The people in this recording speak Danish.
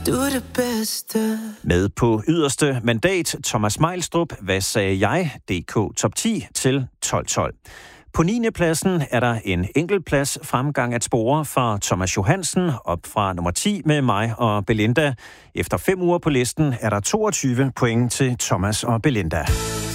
Du er det bedste. Med på yderste mandat, Thomas Meilstrup, Hvad sagde jeg? DK Top 10 til 12-12. På 9. pladsen er der en enkeltplads fremgang at spore fra Thomas Johansen op fra nummer 10 med mig og Belinda. Efter 5 uger på listen er der 22 point til Thomas og Belinda.